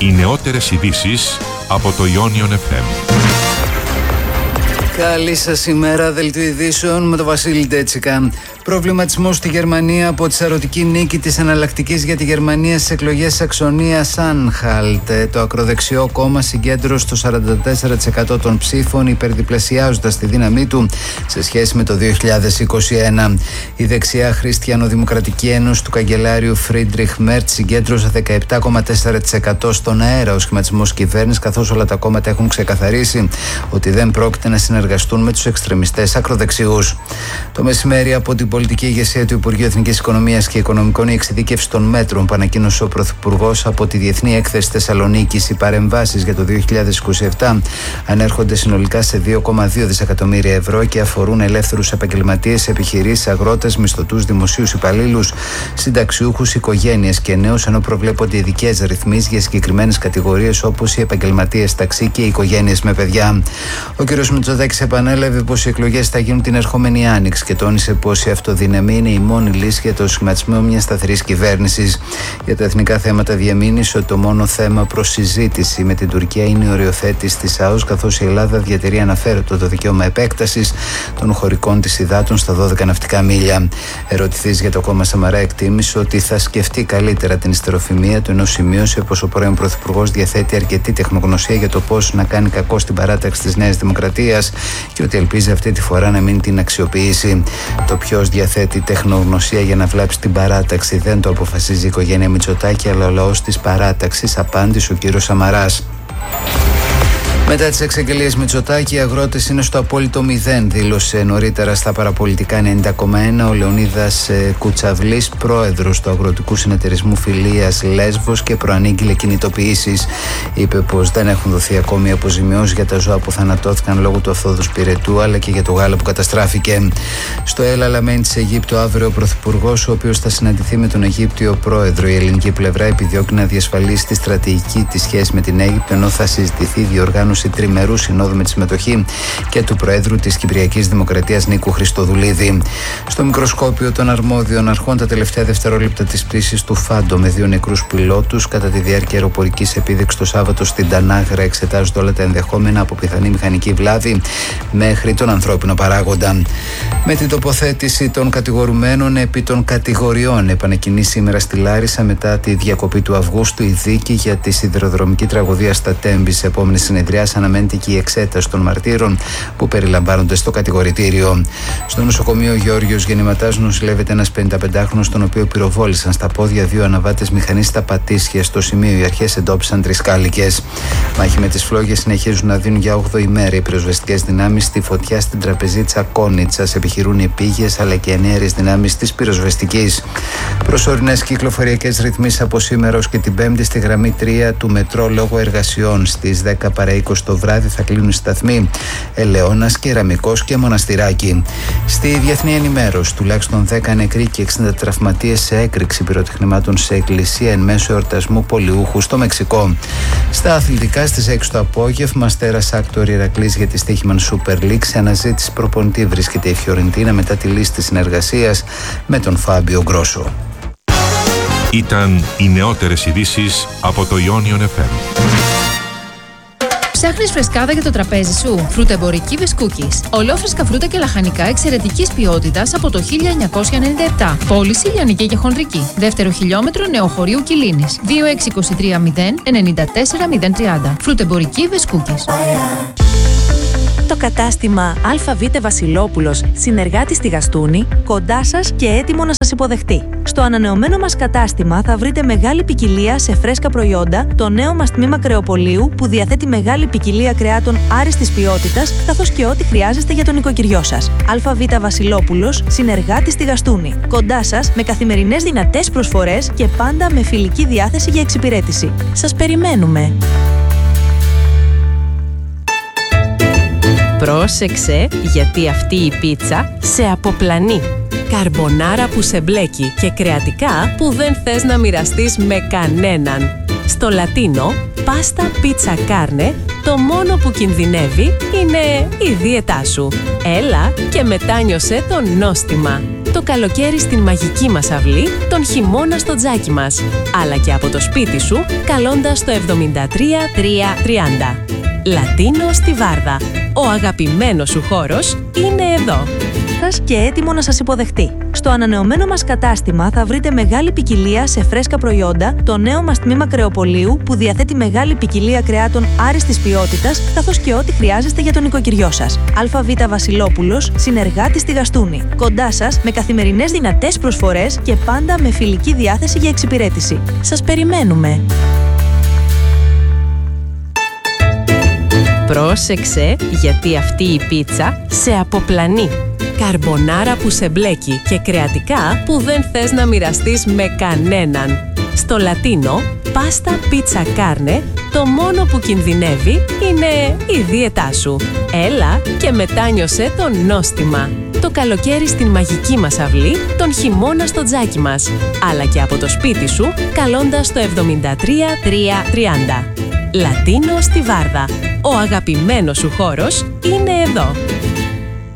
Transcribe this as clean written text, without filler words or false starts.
Οι νεότερες ειδήσεις από το Ionion FM. Καλή σας ημέρα, δελτίο ειδήσεων με τον Βασίλη Ντέτσικα. Προβληματισμός στη Γερμανία από τη σαρωτική νίκη της εναλλακτικής για τη Γερμανία στις εκλογές Σαξονίας-Άνχαλτ. Το ακροδεξιό κόμμα συγκέντρωσε το 44% των ψήφων, υπερδιπλασιάζοντας τη δύναμή του σε σχέση με το 2021. Η δεξιά Χριστιανοδημοκρατική Ένωση του καγκελάριου Φρίντριχ Μέρτς συγκέντρωσε 17,4% στον αέρα ο σχηματισμός κυβέρνησης, καθώς όλα τα κόμματα έχουν ξεκαθαρίσει ότι δεν πρόκειται να συνεργαστούν με τους εξτρεμιστές ακροδεξιούς. Το μεσημέρι, από την πολιτική ηγεσία του Υπουργείου Εθνικής Οικονομίας και Οικονομικών, η εξειδίκευση των μέτρων που ανακοίνωσε ο Πρωθυπουργός από τη Διεθνή Έκθεση Θεσσαλονίκης. Οι παρεμβάσεις για το 2027 ανέρχονται συνολικά σε 2,2 δισεκατομμύρια ευρώ και αφορούν ελεύθερους επαγγελματίες, επιχειρήσεις, αγρότες, μισθωτούς, δημοσίους υπαλλήλους, συνταξιούχους, οικογένειες και νέους, ενώ προβλέπονται ειδικές ρυθμίσεις για συγκεκριμένες κατηγορίες όπως οι επαγγελματίες ταξί και οι οικογένειες με παιδιά. Ο κ. Μητσοτάκης επανέλαβε πως οι εκλογές θα γίνουν την ερχόμενη άνοιξη και τόνισε πως η αυτοδυναμία είναι η μόνη λύση για το σχηματισμό μιας σταθερής κυβέρνησης. Για τα εθνικά θέματα διαμήνυσε ότι το μόνο θέμα προς συζήτηση με την Τουρκία είναι η οριοθέτηση της ΑΟΣ, καθώς η Ελλάδα διατηρεί αναφέρετο το δικαίωμα επέκτασης των χωρικών της υδάτων στα 12 ναυτικά μίλια. Ερωτηθής για το κόμμα Σαμαρά, εκτίμησε ότι θα σκεφτεί καλύτερα την ιστεροφημία του, ενώ σημείωσε πως ο πρώην Πρωθυπουργός διαθέτει αρκετή τεχνογνωσία για το πώς να κάνει κακό στην παράταξη της Νέας Δημοκρατίας και ότι ελπίζει αυτή τη φορά να μην την αξιοποιήσει. Το ποιος διαθέτει τεχνογνωσία για να βλάψει την παράταξη δεν το αποφασίζει η οικογένεια Μητσοτάκη, αλλά ο λαός της παράταξης, απάντησε ο κύριος Σαμαράς. Μετά τις εξαγγελίες Μητσοτάκη, οι αγρότες είναι στο απόλυτο 0, δήλωσε νωρίτερα στα παραπολιτικά 90,1 ο Λεωνίδας Κουτσαβλής, πρόεδρος του Αγροτικού Συνεταιρισμού Φιλίας Λέσβος, και προανήγγειλε κινητοποιήσεις. Είπε πως δεν έχουν δοθεί ακόμη αποζημιώσεις για τα ζώα που θανατώθηκαν λόγω του αφθόδους πυρετού, αλλά και για το γάλα που καταστράφηκε. Στο El Alamein της Αιγύπτου αύριο ο Πρωθυπουργός, ο οποίος θα συναντηθεί με τον Αιγύπτιο πρόεδρο. Η ελληνική πλευρά επιδιώκει να διασφαλίσει τη στρατηγική της σχέση με την Αίγυπτο, ενώ θα συζητηθεί διοργάνωση τριμερού συνόδου με τη συμμετοχή και του Προέδρου της Κυπριακής Δημοκρατίας Νίκου Χριστοδουλίδη. Στο μικροσκόπιο των αρμόδιων αρχών, τα τελευταία δευτερόλεπτα της πτήσης του Φάντο με 2 νεκρούς πιλότους κατά τη διάρκεια αεροπορικής επίδειξης το Σάββατο στην Τανάγρα εξετάζονται όλα τα ενδεχόμενα, από πιθανή μηχανική βλάβη μέχρι τον ανθρώπινο παράγοντα. Με την τοποθέτηση των κατηγορουμένων επί των κατηγοριών επανεκκινεί σήμερα στη Λάρισα μετά τη διακοπή του Αυγούστου η δίκη για τη σιδηροδρομική τραγωδία στα Τέμπη. Σε επόμενη συνεδριά αναμένεται και η εξέταση των μαρτύρων που περιλαμβάνονται στο κατηγορητήριο. Στο νοσοκομείο Γεώργιος Γεννηματάς νοσηλεύεται ένας 55χρονος, τον οποίο πυροβόλησαν στα πόδια 2 αναβάτες μηχανής στα Πατήσια. Στο σημείο οι αρχές εντόπισαν 3 κάλικες. Μάχη με τις φλόγες συνεχίζουν να δίνουν για 8η μέρα οι πυροσβεστικές δυνάμεις στη φωτιά στην τραπεζίτσα Κόνιτσας. Επιχειρούν οι πήγες αλλά και ενέργειες δυνάμεις της πυροσβεστικής. Προσωρινές κυκλοφοριακές ρυθμίσεις από σήμερα ως και την Πέμπτη στη γραμμή 3 του μετρό λόγω εργασιών. Στις 10 παρά 20 το βράδυ θα κλείνουν οι σταθμοί Ελαιώνας, Κεραμικός και Μοναστηράκι. Στη διεθνή ενημέρωση, τουλάχιστον 10 νεκροί και 60 τραυματίες σε έκρηξη πυροτεχνημάτων σε εκκλησία εν μέσω εορτασμού πολιούχου στο Μεξικό. Στα αθλητικά, στις 6 το απόγευμα, Αστέρας Άκτορ Ηρακλής για τη Στίχημαν Super League. Σε αναζήτηση προπονητή βρίσκεται η Φιωρεντίνα μετά τη λύση της συνεργασίας με τον Φάμπιο Γκρόσο. Ήταν οι νεότερες ειδήσεις από το Ionion FM. Ψάχνεις φρεσκάδα για το τραπέζι σου? Φρουτεμπορική Βεσκούκης. Ολόφρεσκα φρούτα και λαχανικά εξαιρετικής ποιότητας από το 1997. Πώληση λιανική και χονδρική. Δεύτερο χιλιόμετρο Νεοχωρίου Κιλίνης. 2623 094 030. Φρουτεμπορική Βεσκούκης. Το κατάστημα ΑΒ Βασιλόπουλος, συνεργάτης στη Γαστούνη, κοντά σας και έτοιμο να σας υποδεχτεί. Στο ανανεωμένο μας κατάστημα θα βρείτε μεγάλη ποικιλία σε φρέσκα προϊόντα, το νέο μας τμήμα κρεοπολίου που διαθέτει μεγάλη ποικιλία κρεάτων άριστης ποιότητας, καθώς και ό,τι χρειάζεστε για τον νοικοκυριό σας. ΑΒ Βασιλόπουλος, συνεργάτης στη Γαστούνη, κοντά σας με καθημερινές δυνατές προσφορές και πάντα με φιλική διάθεση για εξυπηρέτηση. Σας περιμένουμε! Πρόσεξε, γιατί αυτή η πίτσα σε αποπλανεί. Καρμπονάρα που σε μπλέκει και κρεατικά που δεν θες να μοιραστείς με κανέναν. Στο Λατίνο, πάστα πίτσα κάρνε, το μόνο που κινδυνεύει είναι η δίαιτά σου. Έλα και μετάνιωσε το νόστιμα. Το καλοκαίρι στην μαγική μας αυλή, τον χειμώνα στο τζάκι μας. Αλλά και από το σπίτι σου, καλώντας το 73330. Λατίνο στη Βάρδα. Ο αγαπημένος σου χώρος είναι εδώ. Και έτοιμο να σας υποδεχτεί. Στο ανανεωμένο μας κατάστημα θα βρείτε μεγάλη ποικιλία σε φρέσκα προϊόντα, το νέο μας τμήμα κρεοπωλείου που διαθέτει μεγάλη ποικιλία κρεάτων άριστης ποιότητας, καθώς και ό,τι χρειάζεστε για τον οικοκυριό σας. ΑΒ Βασιλόπουλος, συνεργάτης στη Γαστούνη. Κοντά σας με καθημερινές δυνατές προσφορές και πάντα με φιλική διάθεση για εξυπηρέτηση. Σας περιμένουμε! Πρόσεξε, γιατί αυτή η πίτσα σε αποπλανεί. Καρμπονάρα που σε μπλέκει και κρεατικά που δεν θες να μοιραστείς με κανέναν. Στο Λατίνο, πάστα πίτσα κάρνε, το μόνο που κινδυνεύει είναι η δίαιτά σου. Έλα και μετάνιωσέ το νόστιμα. Το καλοκαίρι στην μαγική μας αυλή, τον χειμώνα στο τζάκι μας. Αλλά και από το σπίτι σου, καλώντας το 73330. Λατίνο στη Βάρδα. Ο αγαπημένος σου χώρος είναι εδώ.